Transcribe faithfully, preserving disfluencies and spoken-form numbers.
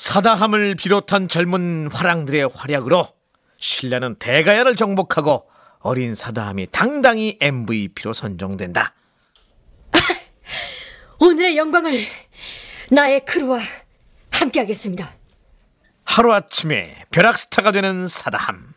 사다함을 비롯한 젊은 화랑들의 활약으로 신라는 대가야를 정복하고 어린 사다함이 당당히 엠브이피로 선정된다. 오늘의 영광을 나의 크루와 함께하겠습니다. 하루아침에 벼락스타가 되는 사다함.